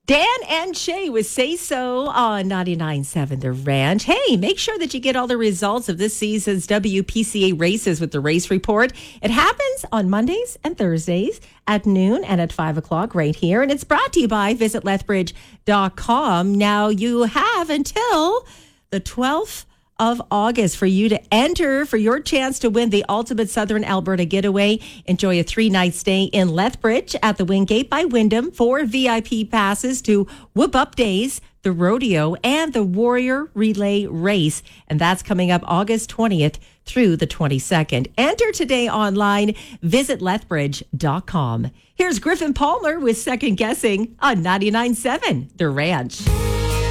Dan and Shay with Say So on 99.7 The Ranch. Hey, make sure that you get all the results of this season's WPCA races with the race report. It happens on Mondays and Thursdays at noon and at 5 o'clock right here. And it's brought to you by visitlethbridge.com. Now you have until the 12th of August for you to enter for your chance to win the ultimate Southern Alberta getaway. Enjoy a 3-night stay in Lethbridge at the Wingate by Wyndham, 4 VIP passes to Whoop Up Days, the rodeo, and the Warrior Relay Race. And that's coming up August 20th through the 22nd. Enter today online. Visit Lethbridge.com. Here's Griffin Palmer with Second Guessing on 99.7 The Ranch.